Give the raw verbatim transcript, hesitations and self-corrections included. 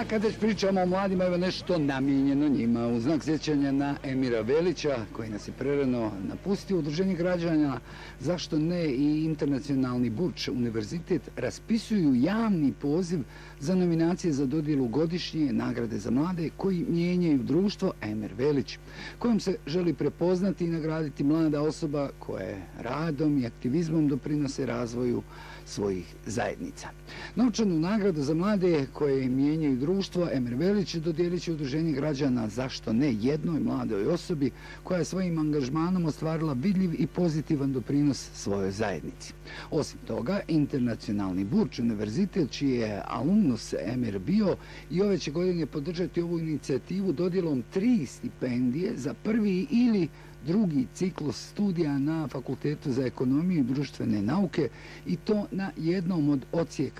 A kada već pričamo o mladima, evo nešto namijenjeno njima. U znak sjećanja na Emira Velića, koji nas je prerano napustio, Udruženje građana, zašto ne i Internacionalni Burč univerzitet, raspisuju javni poziv za nominacije za dodjelu godišnje nagrade za mlade koji mijenjaju društvo Emir Velić, kojom se želi prepoznati i nagraditi mlada osoba koje radom i aktivizmom doprinose razvoju svojih zajednica. Novčanu nagradu za mlade koje mijenjaju društvo Emir Velić dodijelit će Udruženje građana, zašto ne, jednoj mladoj osobi koja je svojim angažmanom ostvarila vidljiv i pozitivan doprinos svojoj zajednici. Osim toga, Internacionalni Burč univerzitet, čiji je alumnus Emir bio, i ove će godine podržati ovu inicijativu dodjelom tri stipendije za prvi ili drugi ciklus studija na Fakultetu za ekonomiju i društvene nauke, i to na jednom od odsjeka